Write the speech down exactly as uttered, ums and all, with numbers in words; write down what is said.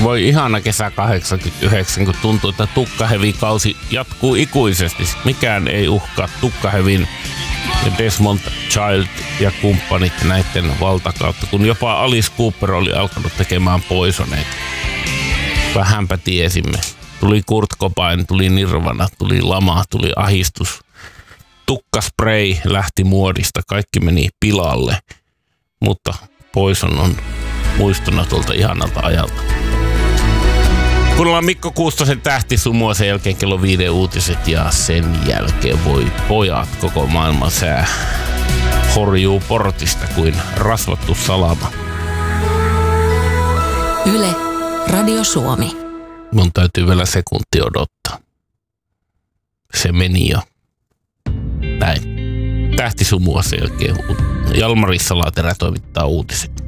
Voi ihana kesä kahdeksankymmentäyhdeksän, kun tuntuu, että tukkahevikausi jatkuu ikuisesti. Mikään ei uhkaa tukkahevin ja Desmond Child ja kumppanit näiden valtakautta, kun jopa Alice Cooper oli alkanut tekemään Poisoneita. Vähänpä tiesimme. Tuli Kurt Cobain, tuli Nirvana, tuli lama, tuli ahistus. Tukkaspray lähti muodista, kaikki meni pilalle, mutta Poison on muistona tuolta ihanalta ajalta. Kuunnellaan Mikko Kuustosen Tähtisumua, sen jälkeen kello viiden uutiset ja sen jälkeen voi pojat, koko maailman sää horjuu portista kuin rasvattu salama. Yle, Radio Suomi. Mun täytyy vielä sekunti odottaa. Se meni jo. Näin. Tähtisumua sen jälkeen. Jalmari Salaterä toimittaa uutiset.